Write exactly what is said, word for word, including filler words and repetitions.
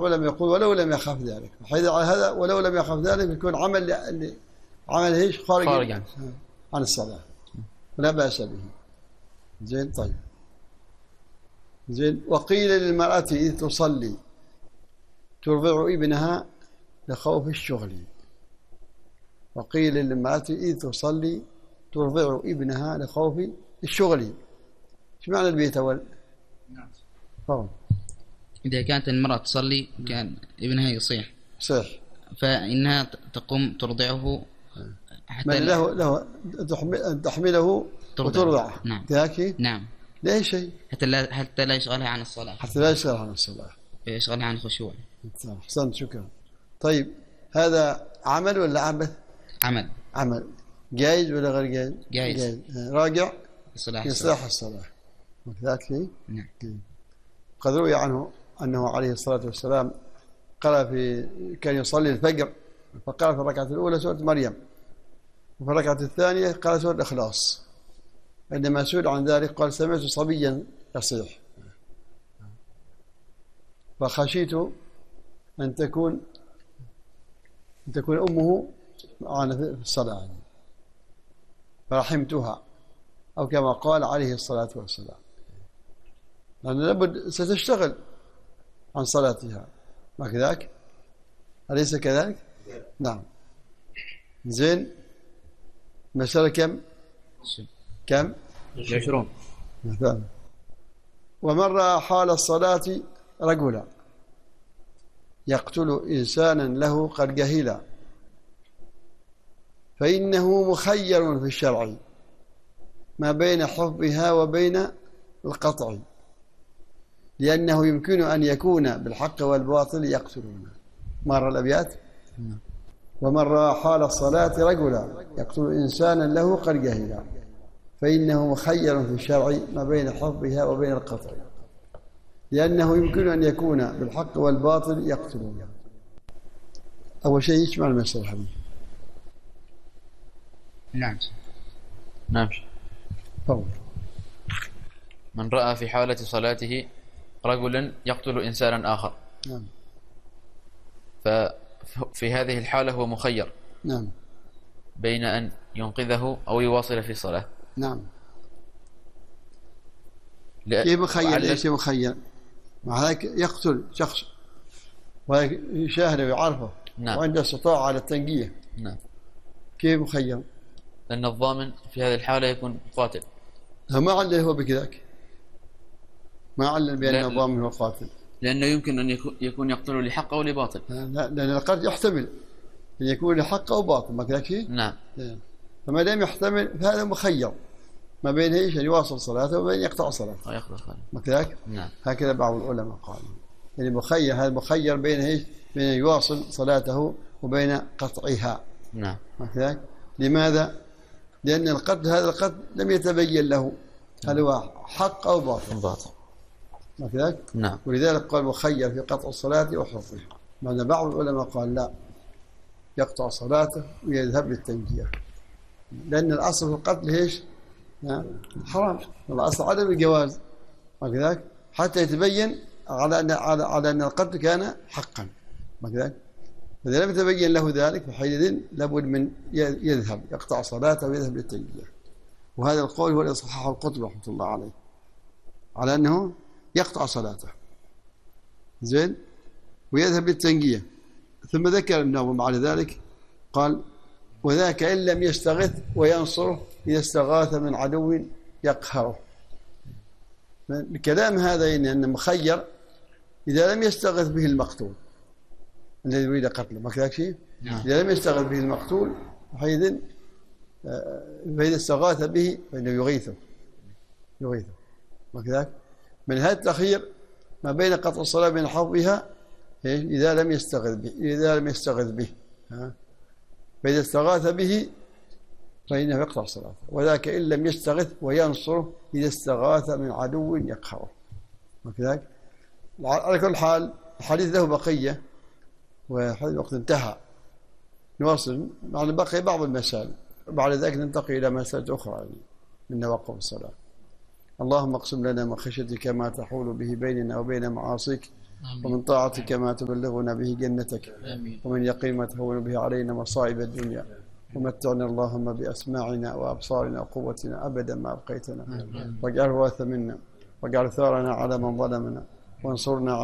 العلماء يقول ولو لم يخاف ذلك، حيث على هذا ولو لم يخاف ذلك يكون عمل عمل ايش خارج, خارج عن. عن الصلاة لا بأس به. زين طيب زين. وقيل للمرأة إذ تصلي ترضع ابنها لخوف الشغل. وقيل للمرأة إذ تصلي ترضع ابنها لخوف الشغل. ايش معنى البيت أول؟ نعم فهم. إذا كانت المرأة تصلي كان ابنها يصيح صح، فإنها تقوم ترضعه حتى من له له تحمله وترضعه. نعم كذاك. نعم. لأي شيء؟ حتى لا حتى لا يشغلها عن الصلاة. حتى لا يشغلها عن الصلاة. يشغلها عن الخشوع. أحسنت شكرا. طيب هذا عمل ولا عبث؟ عمل. عمل جائز ولا غير جائز؟ جائز. جائز. راجع إصلاح إصلاح الصلاة. وكذلك فيه؟ نعم. قد روي عنه أنه عليه الصلاة والسلام قرأ في كان يصلي الفجر فقرأ في الركعة الأولى سورة مريم، وفي الركعة الثانية قال سورة الإخلاص. عندما سئل عن ذلك قال سمعت صبيا يصيح فخشيت أن تكون أن تكون أمه معنا في الصلاة فرحمتها، أو كما قال عليه الصلاة والسلام، لأن لابد ستشتغل عن صلاتها، ما كذاك؟ أليس كذلك؟ نعم. زين. مسألة كم؟ كم؟ عشرون. مثلا ومر حال الصلاة رجلا يقتل إنسانا له قد جهل فإنه مخير في الشرع ما بين حفظها وبين القطع، لأنه يمكن أن يكون بالحق والباطل يقتلون. مر الأبيات. ومر حال الصلاة رجلا يقتل إنسانا له قد جهل فإنه مخير في الشرع ما بين حفظها وبين القطع، لأنه يمكن أن يكون بالحق والباطل يقتلون. أول شيء يجمع المسألة حبيبي. نعم نعم. طبعا. من رأى في حالة صلاته رجلا يقتل إنسانا آخر، نعم، ففي هذه الحالة هو مخير، نعم، بين أن ينقذه أو يواصل في الصلاة. نعم. لا... كيف مخير؟ ايش مخير؟ مع ذلك يقتل شخص ويشاهده ويعرفه. نعم. وعنده استطاعة على التنقية. نعم. كيف مخير؟ لأن الضامن في هذه الحالة يكون قاتل. ما علل هو بكذاك، ما علل بأن الضامن هو قاتل، لأنه يمكن أن يكون يقتله لحق أو لباطل. لا، لأن القتل يحتمل أن يكون لحق أو باطل، ما كذاك شيء؟ نعم. فما دام يحتمل فهذا مخير ما بين ايش أن يواصل صلاته وبين يقطع صلاته. أو يقطع صلاته. ما كذاك؟ نعم. هكذا بعض العلماء قالوا، يعني مخير، هذا مخير بين ايش؟ بين يواصل صلاته وبين قطعها. نعم. ما كذاك؟ لماذا؟ لأن القتل هذا القتل لم يتبين له هل هو حق أو باطل. باطل. ما كذاك؟ نعم. ولذلك قال مخير في قطع الصلاة وحفظها. مع بعض العلماء قال لا، يقطع صلاته ويذهب للتنجية، لأن الأصل في القتل ايش؟ حرام، الأصل عدم الجواز، ما كذاك؟ حتى يتبين على أن على على أن القتل كان حقا، ما كذاك؟ فإذا لم يتبين له ذلك فحينئذ لابد من يذهب يقطع صلاته ويذهب للتنجية. وهذا القول هو اللي صححه القطب رحمة الله عليه، على أنه يقطع صلاته زين ويذهب للتنجية. ثم ذكر النووي بعد ذلك قال وذاك إن لم يستغث وينصره إذا استغاث من عدو يقهره. الكلام هذا يعني أن مخير إذا لم يستغث به المقتول الذي يريد قتله، ما كذلك شيء؟ إذا لم يستغث به المقتول حينئذ فإذا استغاث به فإنه يغيثه يغيثه ما كذلك؟ من هذا التخيير ما بين قطع الصلاة بين حفظها إذا لم يستغث به إذا لم يستغث به ها؟ فإذا استغاث به فإنه يقطع صلاته. وذاك إن لم يستغث وينصره إذا استغاث من عدو يقهره، وكذلك على كل حال الحديث له بقية وحديث الوقت انتهى، نواصل معنا بقي بعض المسائل، بعد ذلك ننتقل إلى مسائل أخرى من نواقض الصلاة. اللهم اقسم لنا من خشيتك ما تحول به بيننا وبين معاصيك ومن طاعتك ما تبلغنا به جنتك، ومن يقين ما تهون به علينا مصائب الدنيا، ومتعنا اللهم بأسماعنا وأبصارنا وقوتنا أبدا ما أبقيتنا، واجعله وارث منا، واجعل ثارنا على من ظلمنا، وانصرنا